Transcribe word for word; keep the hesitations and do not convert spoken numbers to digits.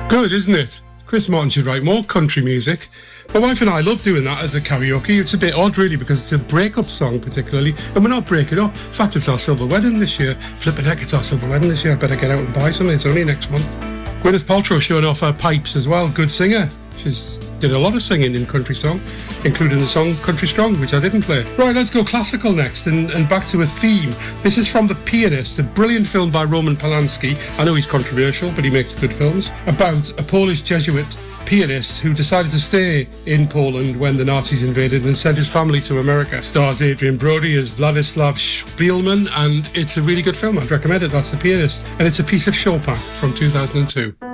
Good, isn't it? Chris Martin should write more country music. My wife and I love doing that as a karaoke. It's a bit odd, really, because it's a break-up song, particularly, and we're not breaking up. In fact, it's our silver wedding this year. Flipping heck, it's our silver wedding this year. I better get out and buy something. It's only next month. Gwyneth Paltrow showing off her pipes as well. Good singer. She's did a lot of singing in country song, including the song Country Strong, which I didn't play. Right, let's go classical next, and, and back to a theme. This is from The Pianist, a brilliant film by Roman Polanski. I know he's controversial, but he makes good films. About a Polish Jesuit pianist who decided to stay in Poland when the Nazis invaded and sent his family to America. Stars Adrian Brody as Vladislav Spielman, and it's a really good film. I'd recommend it. That's The Pianist, and it's a piece of Chopin from two thousand two.